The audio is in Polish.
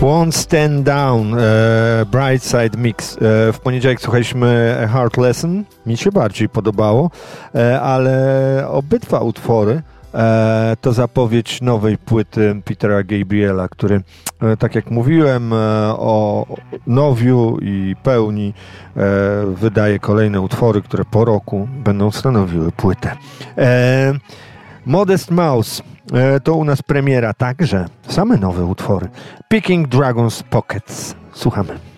Won't Stand Down, Brightside Mix. W poniedziałek słuchaliśmy A Hard Lesson, mi się bardziej podobało, ale obydwa utwory to zapowiedź nowej płyty Petera Gabriela, który, tak jak mówiłem, o nowiu i pełni wydaje kolejne utwory, które po roku będą stanowiły płytę. Modest Mouse to u nas premiera także, same nowe utwory. Picking Dragon's Pockets. Słuchamy.